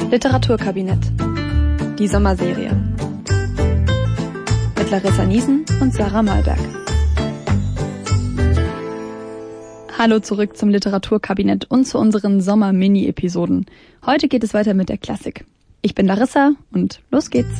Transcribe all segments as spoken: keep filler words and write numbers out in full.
Literaturkabinett. Die Sommerserie. Mit Larissa Niesen und Sarah Malberg. Hallo zurück zum Literaturkabinett und zu unseren Sommer-Mini-Episoden. Heute geht es weiter mit der Klassik. Ich bin Larissa und los geht's.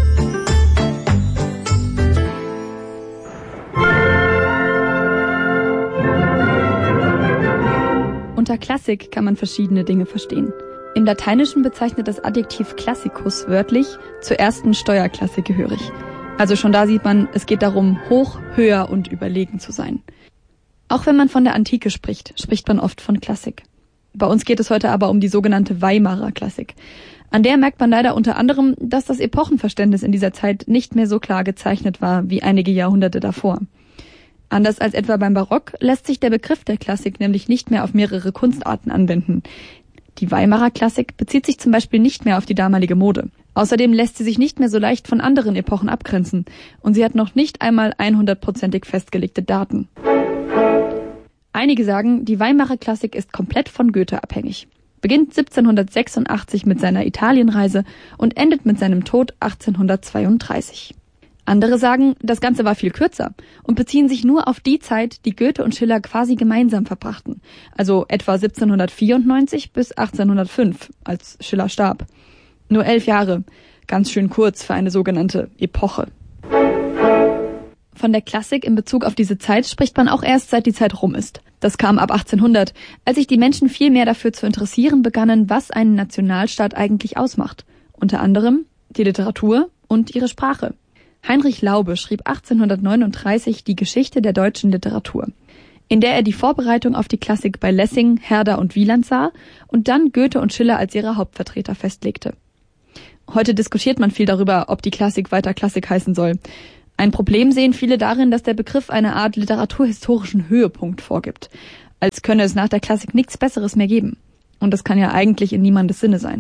Unter Klassik kann man verschiedene Dinge verstehen. Im Lateinischen bezeichnet das Adjektiv classicus wörtlich zur ersten Steuerklasse gehörig. Also schon da sieht man, es geht darum, hoch, höher und überlegen zu sein. Auch wenn man von der Antike spricht, spricht man oft von Klassik. Bei uns geht es heute aber um die sogenannte Weimarer Klassik. An der merkt man leider unter anderem, dass das Epochenverständnis in dieser Zeit nicht mehr so klar gezeichnet war wie einige Jahrhunderte davor. Anders als etwa beim Barock lässt sich der Begriff der Klassik nämlich nicht mehr auf mehrere Kunstarten anwenden. Die Weimarer Klassik bezieht sich zum Beispiel nicht mehr auf die damalige Mode. Außerdem lässt sie sich nicht mehr so leicht von anderen Epochen abgrenzen und sie hat noch nicht einmal hundertprozentig festgelegte Daten. Einige sagen, die Weimarer Klassik ist komplett von Goethe abhängig. Beginnt siebzehnhundertsechsundachtzig mit seiner Italienreise und endet mit seinem Tod achtzehnhundertzweiunddreißig. Andere sagen, das Ganze war viel kürzer und beziehen sich nur auf die Zeit, die Goethe und Schiller quasi gemeinsam verbrachten, also etwa siebzehnhundertvierundneunzig bis achtzehnhundertfünf, als Schiller starb. Nur elf Jahre, ganz schön kurz für eine sogenannte Epoche. Von der Klassik in Bezug auf diese Zeit spricht man auch erst, seit die Zeit rum ist. Das kam ab achtzehnhundert, als sich die Menschen viel mehr dafür zu interessieren begannen, was einen Nationalstaat eigentlich ausmacht. Unter anderem die Literatur und ihre Sprache. Heinrich Laube schrieb achtzehnhundertneununddreißig die Geschichte der deutschen Literatur, in der er die Vorbereitung auf die Klassik bei Lessing, Herder und Wieland sah und dann Goethe und Schiller als ihre Hauptvertreter festlegte. Heute diskutiert man viel darüber, ob die Klassik weiter Klassik heißen soll. Ein Problem sehen viele darin, dass der Begriff eine Art literaturhistorischen Höhepunkt vorgibt, als könne es nach der Klassik nichts Besseres mehr geben. Und das kann ja eigentlich in niemandes Sinne sein.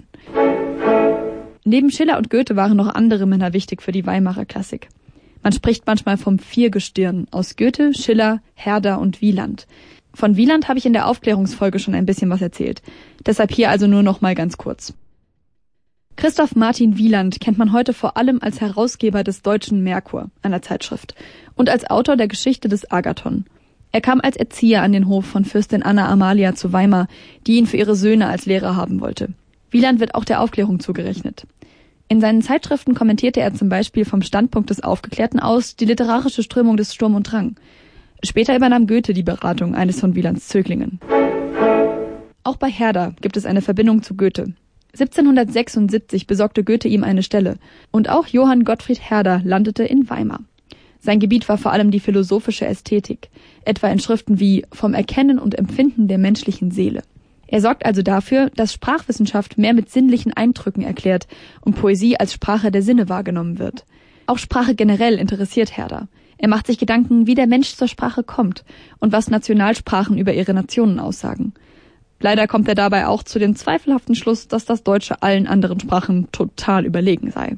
Neben Schiller und Goethe waren noch andere Männer wichtig für die Weimarer Klassik. Man spricht manchmal vom Viergestirn aus Goethe, Schiller, Herder und Wieland. Von Wieland habe ich in der Aufklärungsfolge schon ein bisschen was erzählt. Deshalb hier also nur noch mal ganz kurz. Christoph Martin Wieland kennt man heute vor allem als Herausgeber des Deutschen Merkur, einer Zeitschrift, und als Autor der Geschichte des Agathon. Er kam als Erzieher an den Hof von Fürstin Anna Amalia zu Weimar, die ihn für ihre Söhne als Lehrer haben wollte. Wieland wird auch der Aufklärung zugerechnet. In seinen Zeitschriften kommentierte er zum Beispiel vom Standpunkt des Aufgeklärten aus die literarische Strömung des Sturm und Drang. Später übernahm Goethe die Beratung eines von Wielands Zöglingen. Auch bei Herder gibt es eine Verbindung zu Goethe. siebzehnhundertsechsundsiebzig besorgte Goethe ihm eine Stelle und auch Johann Gottfried Herder landete in Weimar. Sein Gebiet war vor allem die philosophische Ästhetik, etwa in Schriften wie Vom Erkennen und Empfinden der menschlichen Seele. Er sorgt also dafür, dass Sprachwissenschaft mehr mit sinnlichen Eindrücken erklärt und Poesie als Sprache der Sinne wahrgenommen wird. Auch Sprache generell interessiert Herder. Er macht sich Gedanken, wie der Mensch zur Sprache kommt und was Nationalsprachen über ihre Nationen aussagen. Leider kommt er dabei auch zu dem zweifelhaften Schluss, dass das Deutsche allen anderen Sprachen total überlegen sei.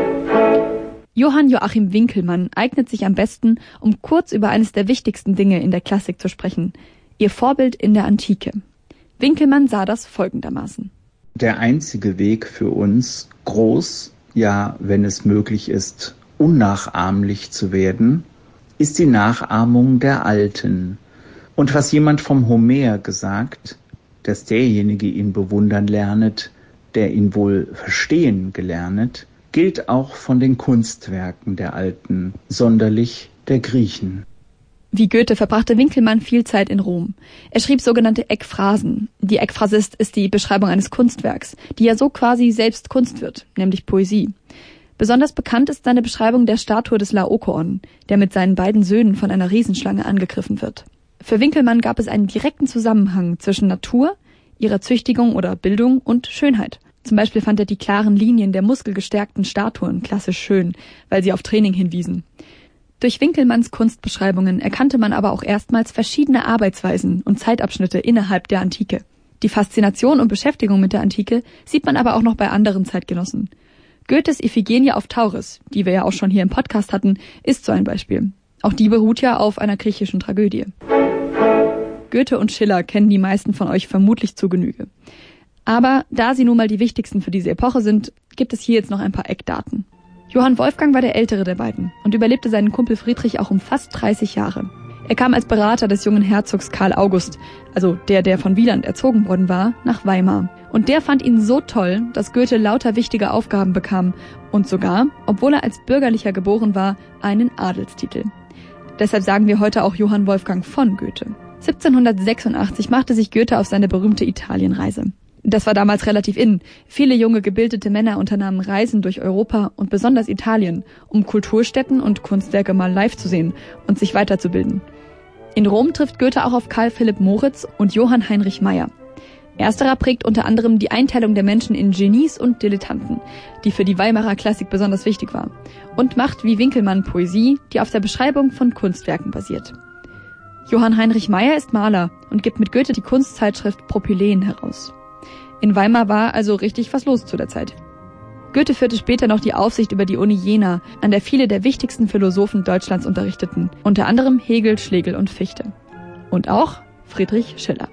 Johann Joachim Winckelmann eignet sich am besten, um kurz über eines der wichtigsten Dinge in der Klassik zu sprechen, ihr Vorbild in der Antike. Winckelmann sah das folgendermaßen. Der einzige Weg für uns, groß, ja, wenn es möglich ist, unnachahmlich zu werden, ist die Nachahmung der Alten. Und was jemand vom Homer gesagt, dass derjenige ihn bewundern lernet, der ihn wohl verstehen gelernet, gilt auch von den Kunstwerken der Alten, sonderlich der Griechen. Wie Goethe verbrachte Winckelmann viel Zeit in Rom. Er schrieb sogenannte Ekphrasen. Die Ekphrasist ist die Beschreibung eines Kunstwerks, die ja so quasi selbst Kunst wird, nämlich Poesie. Besonders bekannt ist seine Beschreibung der Statue des Laokoon, der mit seinen beiden Söhnen von einer Riesenschlange angegriffen wird. Für Winckelmann gab es einen direkten Zusammenhang zwischen Natur, ihrer Züchtigung oder Bildung und Schönheit. Zum Beispiel fand er die klaren Linien der muskelgestärkten Statuen klassisch schön, weil sie auf Training hinwiesen. Durch Winckelmanns Kunstbeschreibungen erkannte man aber auch erstmals verschiedene Arbeitsweisen und Zeitabschnitte innerhalb der Antike. Die Faszination und Beschäftigung mit der Antike sieht man aber auch noch bei anderen Zeitgenossen. Goethes Iphigenie auf Tauris, die wir ja auch schon hier im Podcast hatten, ist so ein Beispiel. Auch die beruht ja auf einer griechischen Tragödie. Goethe und Schiller kennen die meisten von euch vermutlich zu Genüge. Aber da sie nun mal die wichtigsten für diese Epoche sind, gibt es hier jetzt noch ein paar Eckdaten. Johann Wolfgang war der ältere der beiden und überlebte seinen Kumpel Friedrich auch um fast dreißig Jahre. Er kam als Berater des jungen Herzogs Karl August, also der, der von Wieland erzogen worden war, nach Weimar. Und der fand ihn so toll, dass Goethe lauter wichtige Aufgaben bekam und sogar, obwohl er als Bürgerlicher geboren war, einen Adelstitel. Deshalb sagen wir heute auch Johann Wolfgang von Goethe. siebzehnhundertsechsundachtzig machte sich Goethe auf seine berühmte Italienreise. Das war damals relativ in. Viele junge, gebildete Männer unternahmen Reisen durch Europa und besonders Italien, um Kulturstätten und Kunstwerke mal live zu sehen und sich weiterzubilden. In Rom trifft Goethe auch auf Karl Philipp Moritz und Johann Heinrich Meyer. Ersterer prägt unter anderem die Einteilung der Menschen in Genies und Dilettanten, die für die Weimarer Klassik besonders wichtig war, und macht wie Winckelmann Poesie, die auf der Beschreibung von Kunstwerken basiert. Johann Heinrich Meyer ist Maler und gibt mit Goethe die Kunstzeitschrift Propyläen heraus. In Weimar war also richtig was los zu der Zeit. Goethe führte später noch die Aufsicht über die Uni Jena, an der viele der wichtigsten Philosophen Deutschlands unterrichteten, unter anderem Hegel, Schlegel und Fichte. Und auch Friedrich Schiller.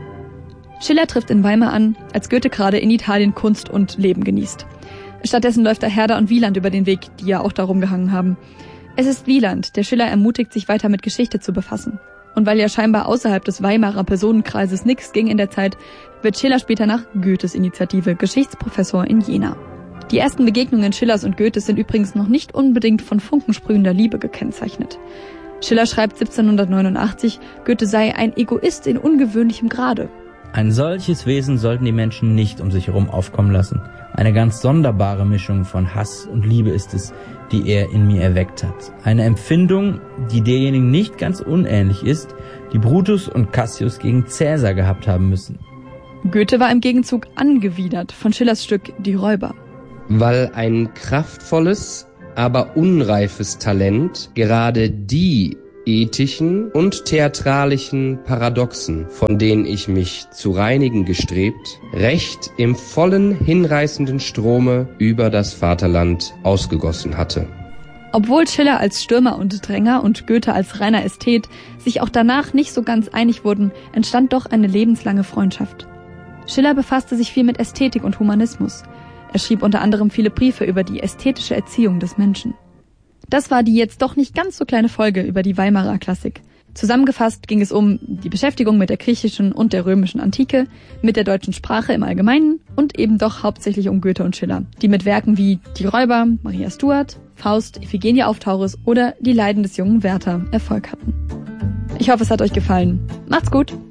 Schiller trifft in Weimar an, als Goethe gerade in Italien Kunst und Leben genießt. Stattdessen läuft da Herder und Wieland über den Weg, die ja auch darum gehangen haben. Es ist Wieland, der Schiller ermutigt, sich weiter mit Geschichte zu befassen. Und weil ja scheinbar außerhalb des Weimarer Personenkreises nichts ging in der Zeit, wird Schiller später nach Goethes Initiative Geschichtsprofessor in Jena. Die ersten Begegnungen Schillers und Goethes sind übrigens noch nicht unbedingt von funkensprühender Liebe gekennzeichnet. Schiller schreibt siebzehnhundertneunundachtzig, Goethe sei ein Egoist in ungewöhnlichem Grade. Ein solches Wesen sollten die Menschen nicht um sich herum aufkommen lassen. Eine ganz sonderbare Mischung von Hass und Liebe ist es, die er in mir erweckt hat. Eine Empfindung, die derjenigen nicht ganz unähnlich ist, die Brutus und Cassius gegen Cäsar gehabt haben müssen. Goethe war im Gegenzug angewidert von Schillers Stück Die Räuber. Weil ein kraftvolles, aber unreifes Talent gerade die ethischen und theatralischen Paradoxen, von denen ich mich zu reinigen gestrebt, recht im vollen, hinreißenden Strome über das Vaterland ausgegossen hatte. Obwohl Schiller als Stürmer und Dränger und Goethe als reiner Ästhet sich auch danach nicht so ganz einig wurden, entstand doch eine lebenslange Freundschaft. Schiller befasste sich viel mit Ästhetik und Humanismus. Er schrieb unter anderem viele Briefe über die ästhetische Erziehung des Menschen. Das war die jetzt doch nicht ganz so kleine Folge über die Weimarer Klassik. Zusammengefasst ging es um die Beschäftigung mit der griechischen und der römischen Antike, mit der deutschen Sprache im Allgemeinen und eben doch hauptsächlich um Goethe und Schiller, die mit Werken wie Die Räuber, Maria Stuart, Faust, Iphigenie auf Taurus oder Die Leiden des jungen Werther Erfolg hatten. Ich hoffe, es hat euch gefallen. Macht's gut!